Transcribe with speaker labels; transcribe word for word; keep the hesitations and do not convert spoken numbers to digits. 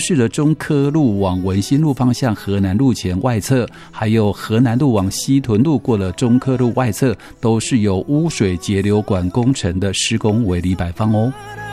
Speaker 1: 市的中科路往文心路方向河南路前外侧，还有河南路往西屯路过了中科路外侧，都是由污水截流管工程的施工围篱摆放哦。